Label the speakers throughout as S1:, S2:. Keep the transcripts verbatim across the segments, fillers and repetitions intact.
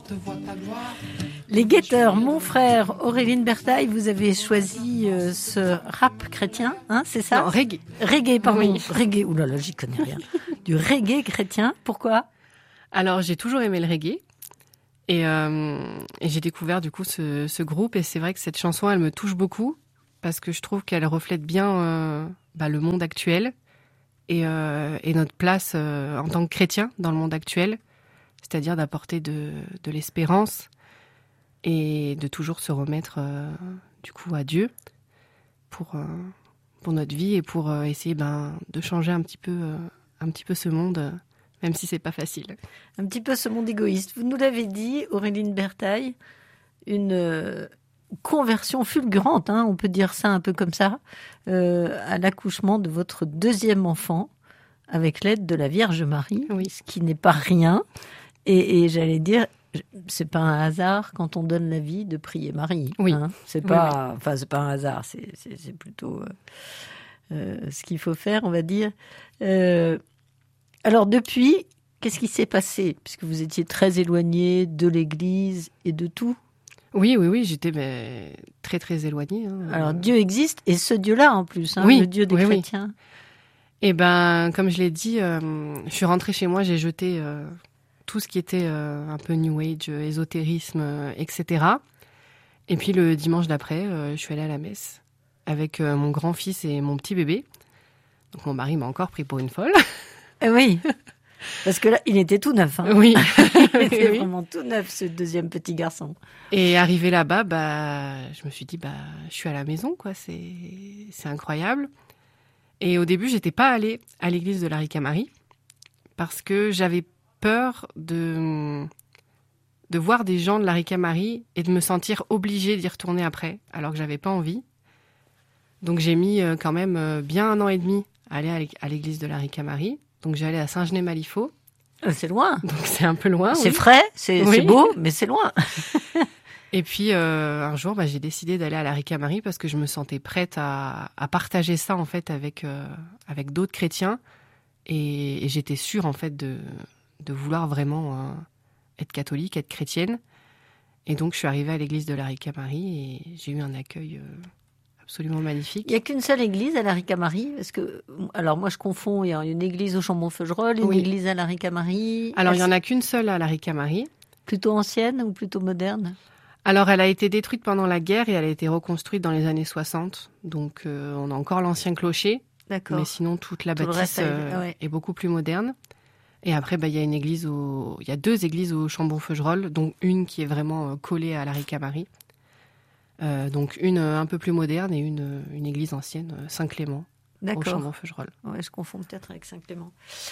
S1: Les Guetteurs, mon frère Auréline Bertaille, vous avez choisi euh, ce rap chrétien, hein, c'est ça ?
S2: Non, reggae.
S1: Reggae, pardon.
S2: Oui.
S1: Reggae, oulala, j'y connais rien. Du reggae chrétien, pourquoi ?
S2: Alors, j'ai toujours aimé le reggae. Et, euh, et j'ai découvert du coup ce, ce groupe. Et c'est vrai que cette chanson, elle me touche beaucoup. Parce que je trouve qu'elle reflète bien euh, bah, le monde actuel. Et, euh, et notre place euh, en tant que chrétien dans le monde actuel. C'est-à-dire d'apporter de, de l'espérance. Et de toujours se remettre euh, du coup à Dieu. Pour, euh, pour notre vie. Et pour euh, essayer ben, de changer un petit peu, euh, un petit peu ce monde. Euh, Même si c'est pas facile.
S1: Un petit peu ce monde égoïste. Vous nous l'avez dit, Auréline Bertaille, une euh, conversion fulgurante, hein, on peut dire ça un peu comme ça, euh, à l'accouchement de votre deuxième enfant, avec l'aide de la Vierge Marie,
S2: Oui.
S1: Ce qui n'est pas rien. Et, et j'allais dire, c'est pas un hasard quand on donne la vie de prier Marie.
S2: Oui.
S1: Hein. C'est
S2: Oui,
S1: pas, oui. Enfin, c'est pas un hasard. C'est, c'est, c'est plutôt euh, euh, ce qu'il faut faire, on va dire. Euh, Alors depuis, qu'est-ce qui s'est passé ? Puisque vous étiez très éloigné de l'Église et de tout.
S2: Oui, oui, oui, j'étais mais, très, très éloignée. Hein.
S1: Alors Dieu existe, et ce Dieu-là en plus, hein,
S2: oui,
S1: le Dieu des
S2: oui,
S1: chrétiens.
S2: Oui. Eh ben, comme je l'ai dit, euh, je suis rentrée chez moi, j'ai jeté euh, tout ce qui était euh, un peu New Age, euh, ésotérisme, euh, et cetera. Et puis le dimanche d'après, euh, je suis allée à la messe avec euh, mon grand-fils et mon petit bébé. Donc mon mari m'a encore pris pour une folle.
S1: Eh oui, parce que là, il était tout neuf. Hein.
S2: Oui.
S1: Il était
S2: oui.
S1: vraiment tout neuf, ce deuxième petit garçon.
S2: Et arrivé là-bas, bah, je me suis dit, bah, je suis à la maison, quoi. C'est, c'est incroyable. Et au début, j'étais pas allée à l'église de la Ricamarie parce que j'avais peur de, de voir des gens de la Ricamarie et de me sentir obligée d'y retourner après, alors que j'avais pas envie. Donc j'ai mis quand même bien un an et demi à aller à l'église de la Ricamarie. Donc j'allais à Saint-Genès-Malifaux.
S1: C'est loin.
S2: Donc c'est un peu loin.
S1: C'est
S2: oui.
S1: frais, c'est,
S2: oui.
S1: c'est beau, mais c'est loin.
S2: Et puis euh, un jour, bah, j'ai décidé d'aller à la Ricamarie parce que je me sentais prête à, à partager ça en fait avec euh, avec d'autres chrétiens et, et j'étais sûre en fait de de vouloir vraiment euh, être catholique, être chrétienne. Et donc je suis arrivée à l'église de la Ricamarie et j'ai eu un accueil euh, absolument magnifique.
S1: Il n'y a qu'une seule église à la Ricamarie, parce que alors moi je confonds, il y a une église au Chambon-Feugerolles, une
S2: oui.
S1: église à la Ricamarie.
S2: Alors il y en a qu'une seule à la Ricamarie.
S1: Plutôt ancienne ou plutôt moderne ?
S2: Alors, elle a été détruite pendant la guerre et elle a été reconstruite dans les années soixante. Donc, euh, on a encore l'ancien clocher.
S1: D'accord.
S2: Mais sinon, toute la
S1: Tout
S2: bâtisse euh,
S1: ah ouais.
S2: est beaucoup plus moderne. Et après, bah, il y a une église au... il y a deux églises au Chambon-Feugerolles, dont une qui est vraiment euh, collée à la Ricamarie. Euh, donc, une euh, un peu plus moderne et une, euh, une église ancienne, euh, Saint-Clément,
S1: D'accord.
S2: au Chambon-Feugerolles.
S1: Ouais, je confonds peut-être avec Saint-Clément.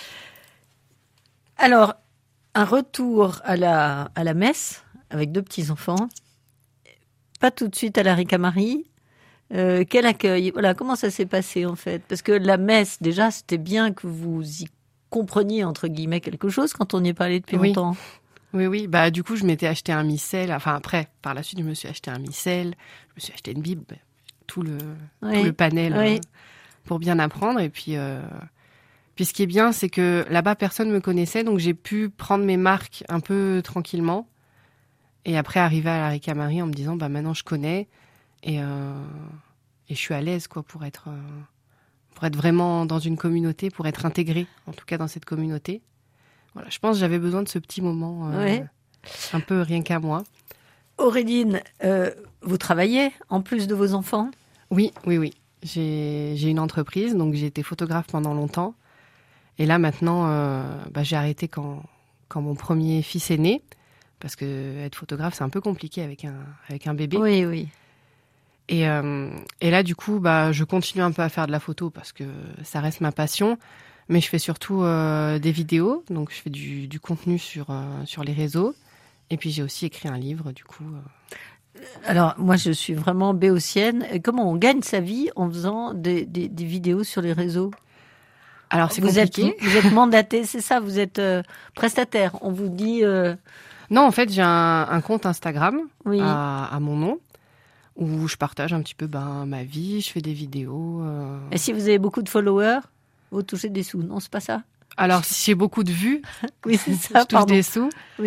S1: Alors, un retour à la, à la messe avec deux petits-enfants. Pas tout de suite à la Ricamarie. Euh, quel accueil ? Voilà, comment ça s'est passé en fait ? Parce que la messe, déjà, c'était bien que vous y compreniez entre guillemets quelque chose quand on n'y est pas allé depuis
S2: oui.
S1: longtemps.
S2: Oui, oui. Bah, du coup, je m'étais acheté un missel. Enfin, après, par la suite, je me suis acheté un missel. Je me suis acheté une Bible, tout le,
S1: oui.
S2: tout le panel
S1: oui.
S2: euh, pour bien apprendre. Et puis, euh, puis, ce qui est bien, c'est que là-bas, personne ne me connaissait. Donc, j'ai pu prendre mes marques un peu tranquillement. Et après, arriver à la Ricamarie en me disant, bah, maintenant, je connais. Et, euh, et je suis à l'aise, quoi, pour être, euh, pour être vraiment dans une communauté, pour être intégrée, en tout cas, dans cette communauté. Voilà, je pense que j'avais besoin de ce petit moment, euh,
S1: ouais.
S2: un peu rien qu'à moi.
S1: Auréline, euh, vous travaillez en plus de vos enfants ?
S2: Oui, oui, oui. J'ai, j'ai une entreprise, donc j'ai été photographe pendant longtemps. Et là, maintenant, euh, bah, j'ai arrêté quand, quand mon premier fils est né. Parce que être photographe, c'est un peu compliqué avec un, avec un bébé.
S1: Oui, oui.
S2: Et, euh, et là, du coup, bah, je continue un peu à faire de la photo parce que ça reste ma passion. Mais je fais surtout euh, des vidéos. Donc, je fais du, du contenu sur, euh, sur les réseaux. Et puis, j'ai aussi écrit un livre, du coup. Euh...
S1: Alors, moi, je suis vraiment béotienne. Comment on gagne sa vie en faisant des, des, des vidéos sur les réseaux ?
S2: Alors, c'est
S1: vous
S2: compliqué.
S1: Êtes, vous êtes mandaté, c'est ça ? Vous êtes euh, prestataire. On vous dit... Euh...
S2: Non, en fait, j'ai un, un compte Instagram
S1: oui.
S2: à, à mon nom où je partage un petit peu ben, ma vie, je fais des vidéos. Euh...
S1: Et si vous avez beaucoup de followers, vous touchez des sous, non, c'est pas ça ?
S2: Alors, si j'ai beaucoup de vues,
S1: oui, c'est ça,
S2: je touche
S1: pardon.
S2: des sous.
S1: Oui.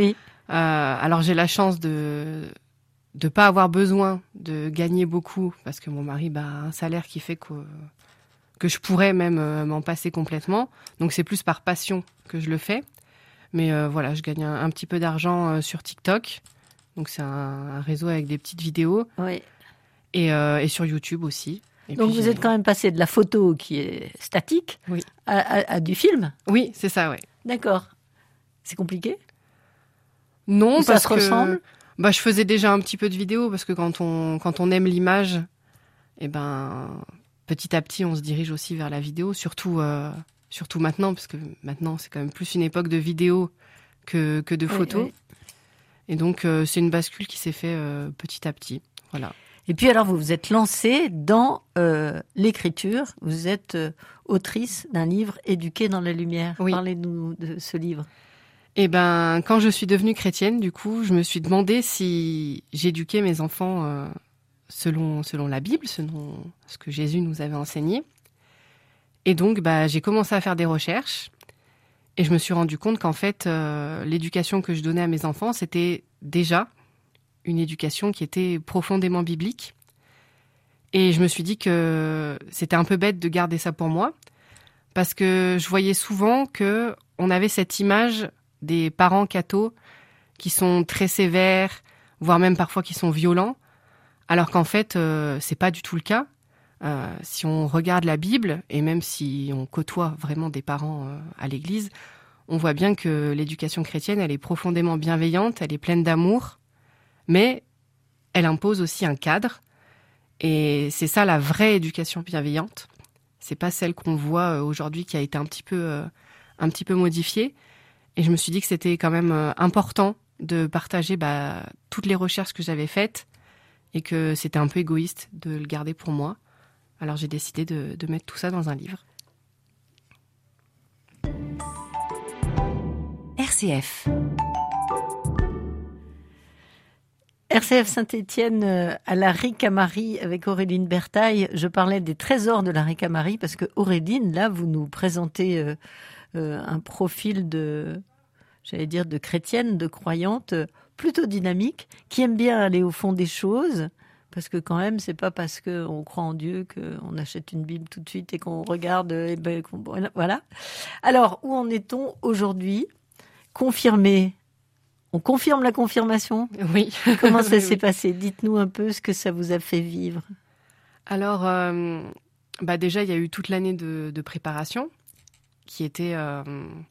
S2: alors j'ai la chance de de pas avoir besoin de gagner beaucoup parce que mon mari bah, a un salaire qui fait que que je pourrais même euh, m'en passer complètement. Donc c'est plus par passion que je le fais. Mais euh, voilà, je gagne un, un petit peu d'argent euh, sur TikTok. Donc c'est un, un réseau avec des petites vidéos.
S1: Oui.
S2: Et, euh, et sur YouTube aussi. Et
S1: Donc vous
S2: j'ai...
S1: êtes quand même passé de la photo qui est statique
S2: oui.
S1: à, à, à du film.
S2: Oui, c'est ça, oui.
S1: D'accord. C'est compliqué ?
S2: Non,
S1: Ou
S2: parce
S1: ça se
S2: que
S1: ressemble ?
S2: bah, je faisais déjà un petit peu de vidéos parce que quand on, quand on aime l'image, eh ben, petit à petit, on se dirige aussi vers la vidéo, surtout, euh, surtout maintenant, parce que maintenant, c'est quand même plus une époque de vidéo que, que de photos. Oui, oui. Et donc, euh, c'est une bascule qui s'est fait euh, petit à petit. Voilà.
S1: Et puis alors, vous vous êtes lancée dans euh, l'écriture. Vous êtes euh, autrice d'un livre, Éduquée dans la lumière. Oui. Parlez-nous de ce livre.
S2: Eh ben, quand je suis devenue chrétienne, du coup, je me suis demandé si j'éduquais mes enfants euh, selon, selon la Bible, selon ce que Jésus nous avait enseigné. Et donc, bah, j'ai commencé à faire des recherches et je me suis rendu compte qu'en fait, euh, l'éducation que je donnais à mes enfants, c'était déjà une éducation qui était profondément biblique. Et je me suis dit que c'était un peu bête de garder ça pour moi parce que je voyais souvent qu'on avait cette image des parents cathos qui sont très sévères, voire même parfois qui sont violents, alors qu'en fait, euh, c'est pas du tout le cas. Euh, si on regarde la Bible, et même si on côtoie vraiment des parents euh, à l'église, on voit bien que l'éducation chrétienne, elle est profondément bienveillante, elle est pleine d'amour, mais elle impose aussi un cadre, et c'est ça la vraie éducation bienveillante. C'est pas celle qu'on voit aujourd'hui qui a été un petit peu, euh, un petit peu modifiée. Et je me suis dit que c'était quand même important de partager bah, toutes les recherches que j'avais faites et que c'était un peu égoïste de le garder pour moi. Alors j'ai décidé de, de mettre tout ça dans un livre.
S3: R C F.
S1: R C F Saint-Étienne à la Ricamarie avec Auréline Bertaille. Je parlais des trésors de la Ricamarie parce que Auréline, là, vous nous présentez euh, euh, un profil de, j'allais dire, de chrétienne, de croyante, plutôt dynamique, qui aime bien aller au fond des choses. Parce que quand même, c'est pas parce qu'on croit en Dieu qu'on achète une Bible tout de suite et qu'on regarde. Et ben, qu'on, voilà. Alors, où en est-on aujourd'hui ? Confirmé. On confirme la confirmation ?
S2: Oui.
S1: Comment ça
S2: oui,
S1: s'est
S2: oui.
S1: passé ? Dites-nous un peu ce que ça vous a fait vivre.
S2: Alors, euh, bah déjà, il y a eu toute l'année de, de préparation qui était, euh,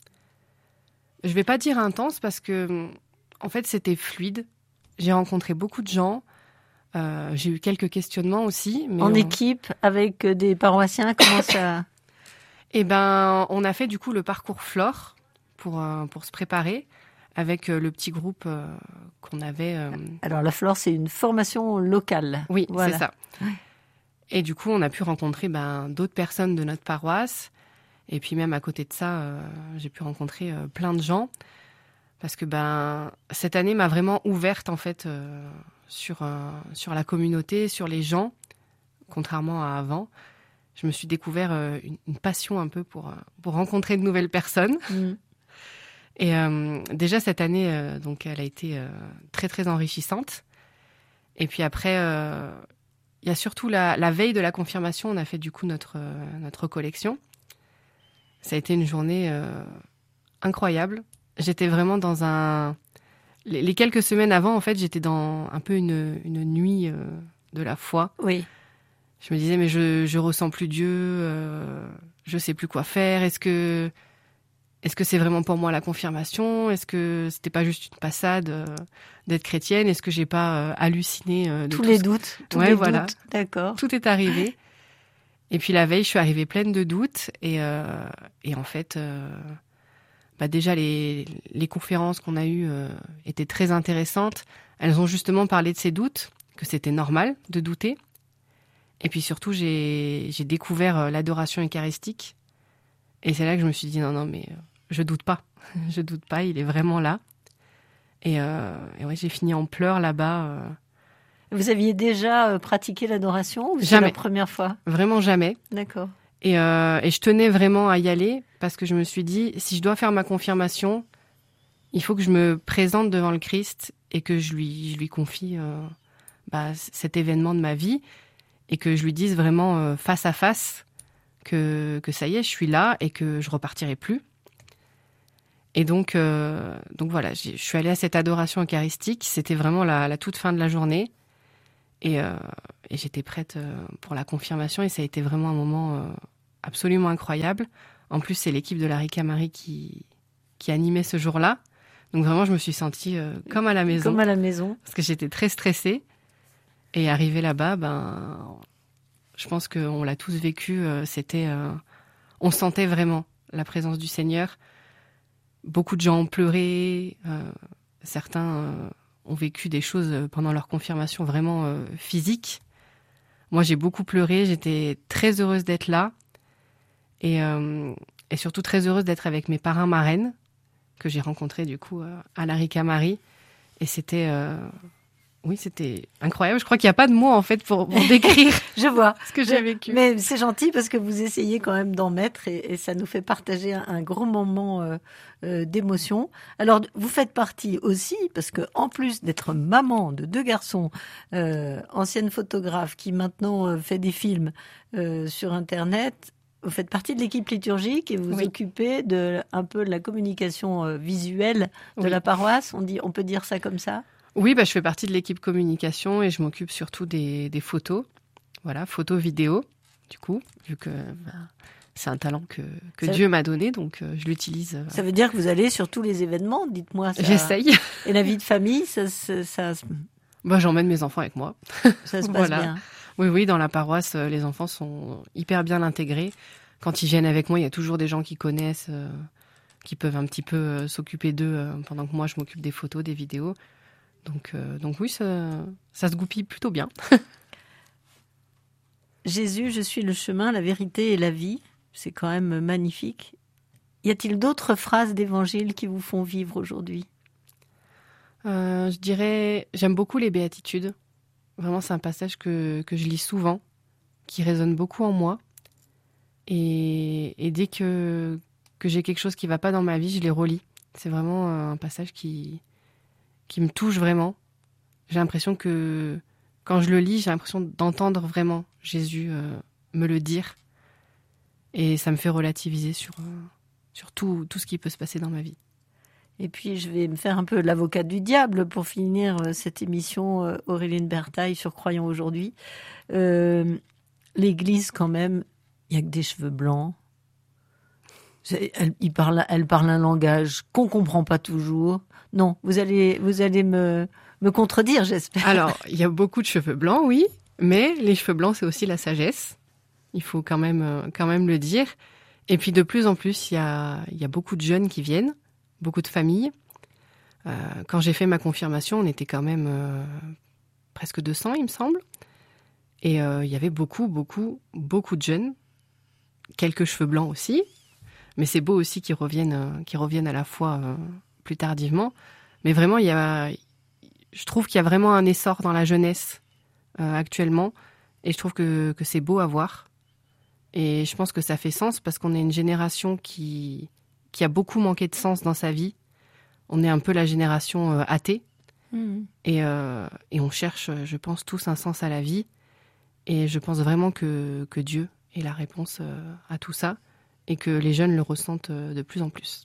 S2: je vais pas dire intense parce que, en fait, c'était fluide. J'ai rencontré beaucoup de gens. Euh, j'ai eu quelques questionnements aussi. Mais
S1: en
S2: on...
S1: équipe, avec des paroissiens, comment ça...
S2: Eh ben, on a fait du coup le parcours Flore pour, euh, pour se préparer avec euh, le petit groupe euh, qu'on avait. Euh...
S1: Alors la Flore, c'est une formation locale.
S2: Oui,
S1: voilà.
S2: C'est ça.
S1: Ouais.
S2: Et du coup, on a pu rencontrer ben, d'autres personnes de notre paroisse. Et puis même à côté de ça, euh, j'ai pu rencontrer euh, plein de gens. Parce que ben, cette année m'a vraiment ouverte en fait euh, sur, euh, sur la communauté, sur les gens, contrairement à avant. Je me suis découvert euh, une, une passion un peu pour, euh, pour rencontrer de nouvelles personnes.
S1: Mmh.
S2: Et euh, déjà cette année, euh, donc, elle a été euh, très très enrichissante. Et puis après, euh, il y a surtout la, la veille de la confirmation, on a fait du coup notre, euh, notre collection. Ça a été une journée euh, incroyable. J'étais vraiment dans un... Les, les quelques semaines avant, en fait, j'étais dans un peu une, une nuit euh, de la foi.
S1: Oui.
S2: Je me disais, mais je, je ressens plus Dieu, euh, je sais plus quoi faire. Est-ce que, est-ce que c'est vraiment pour moi la confirmation ? Est-ce que c'était pas juste une passade euh, d'être chrétienne ? Est-ce que j'ai pas euh, halluciné euh, de
S1: tous
S2: tout
S1: les
S2: ce...
S1: doutes, tous
S2: ouais,
S1: les
S2: voilà.
S1: doutes, d'accord.
S2: Tout est arrivé. Et puis la veille, je suis arrivée pleine de doutes. Et, euh, et en fait, euh, bah déjà, les, les conférences qu'on a eues euh, étaient très intéressantes. Elles ont justement parlé de ces doutes, que c'était normal de douter. Et puis surtout, j'ai, j'ai découvert euh, l'adoration eucharistique. Et c'est là que je me suis dit, non, non, mais euh, je doute pas. je doute pas, il est vraiment là. Et, euh, et ouais, j'ai fini en pleurs là-bas. Euh...
S1: Vous aviez déjà euh, pratiqué l'adoration ou c'est
S2: Jamais.
S1: la première fois ?
S2: Vraiment jamais.
S1: D'accord.
S2: Et, euh, et je tenais vraiment à y aller parce que je me suis dit, si je dois faire ma confirmation, il faut que je me présente devant le Christ et que je lui, je lui confie euh, bah, cet événement de ma vie et que je lui dise vraiment euh, face à face que, que ça y est, je suis là et que je repartirai plus. Et donc, euh, donc voilà, je suis allée à cette adoration eucharistique. C'était vraiment la, la toute fin de la journée. Et, euh, et j'étais prête euh, pour la confirmation. Et ça a été vraiment un moment euh, absolument incroyable. En plus, c'est l'équipe de la Rica Marie qui, qui animait ce jour-là. Donc vraiment, je me suis sentie euh, comme à la maison.
S1: Comme à la maison.
S2: Parce que j'étais très stressée. Et arrivée là-bas, ben, je pense qu'on l'a tous vécu. Euh, c'était, euh, on sentait vraiment la présence du Seigneur. Beaucoup de gens ont pleuré. Euh, certains euh, ont vécu des choses pendant leur confirmation vraiment euh, physiques. Moi, j'ai beaucoup pleuré. J'étais très heureuse d'être là. Et, euh, et surtout très heureuse d'être avec mes parrains marraines que j'ai rencontrés du coup euh, à la Rica Marie. Et c'était... Euh, oui, c'était incroyable. Je crois qu'il n'y a pas de mots en fait pour, pour décrire
S1: Je vois
S2: ce que j'ai vécu.
S1: Mais c'est gentil parce que vous essayez quand même d'en mettre et, et ça nous fait partager un, un gros moment euh, euh, d'émotion. Alors, vous faites partie aussi, parce que en plus d'être maman de deux garçons, euh, ancienne photographe qui maintenant euh, fait des films euh, sur Internet, vous faites partie de l'équipe liturgique et vous
S2: Oui.
S1: occupez de un peu de la communication euh, visuelle de
S2: Oui.
S1: la paroisse. On dit, on peut dire ça comme ça?
S2: Oui, bah, je fais partie de l'équipe communication et je m'occupe surtout des, des photos. Voilà, photos, vidéos, du coup, vu que bah, c'est un talent que, que
S1: Ça-
S2: Dieu m'a donné, donc euh, je l'utilise. euh,
S1: Ça veut dire que vous allez sur tous les événements, dites-moi ça.
S2: J'essaye.
S1: Et la vie de famille, ça, ça, ça, se-
S2: Bah, j'emmène mes enfants avec moi.
S1: ça se passe
S2: Voilà.
S1: bien.
S2: Oui, oui, dans la paroisse, euh, les enfants sont hyper bien intégrés. Quand ils viennent avec moi, il y a toujours des gens qui connaissent, euh, qui peuvent un petit peu euh, s'occuper d'eux euh, pendant que moi, je m'occupe des photos, des vidéos. Donc, euh, donc oui, ça, ça se goupille plutôt bien.
S1: Jésus, je suis le chemin, la vérité et la vie. C'est quand même magnifique. Y a-t-il d'autres phrases d'évangile qui vous font vivre aujourd'hui?
S2: Euh, je dirais, j'aime beaucoup les béatitudes. Vraiment, c'est un passage que, que je lis souvent, qui résonne beaucoup en moi. Et, et dès que, que j'ai quelque chose qui ne va pas dans ma vie, je les relis. C'est vraiment un passage qui, qui me touche vraiment. J'ai l'impression que quand je le lis, j'ai l'impression d'entendre vraiment Jésus euh, me le dire. Et ça me fait relativiser sur, euh, sur tout, tout ce qui peut se passer dans ma vie.
S1: Et puis, je vais me faire un peu l'avocat du diable pour finir euh, cette émission, euh, Auréline Bertaille sur Croyons aujourd'hui. Euh, L'Église, quand même, il n'y a que des cheveux blancs. C'est- Elle, il parle, elle parle un langage qu'on ne comprend pas toujours. Non, vous allez, vous allez me, me contredire, j'espère.
S2: Alors, il y a beaucoup de cheveux blancs, oui, mais les cheveux blancs, c'est aussi la sagesse. Il faut quand même, euh, quand même le dire. Et puis, de plus en plus, il y a, il y a beaucoup de jeunes qui viennent, beaucoup de familles. Euh, quand j'ai fait ma confirmation, on était quand même euh, presque deux cents, il me semble. Et euh, il y avait beaucoup, beaucoup, beaucoup de jeunes. Quelques cheveux blancs aussi. Mais c'est beau aussi qu'ils reviennent, euh, qu'ils reviennent à la fois euh, plus tardivement. Mais vraiment, il y a, je trouve qu'il y a vraiment un essor dans la jeunesse euh, actuellement. Et je trouve que, que c'est beau à voir. Et je pense que ça fait sens parce qu'on est une génération qui, qui a beaucoup manqué de sens dans sa vie. On est un peu la génération euh, athée.
S1: Mmh.
S2: Et, euh, et on cherche, je pense, tous un sens à la vie. Et je pense vraiment que, que Dieu est la réponse euh, à tout ça. Et que les jeunes le ressentent euh, de plus en plus.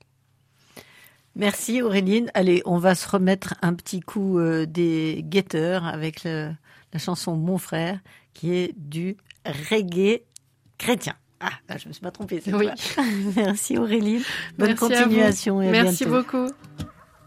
S1: Merci Auréline. Allez, on va se remettre un petit coup euh, des guetteurs avec le- la chanson Mon frère, qui est du reggae chrétien. Ah, là, je me suis pas trompée cette
S2: Oui.
S1: fois. Merci Auréline. Bonne
S2: Merci à vous.
S1: continuation et à
S2: Merci
S1: bientôt.
S2: beaucoup.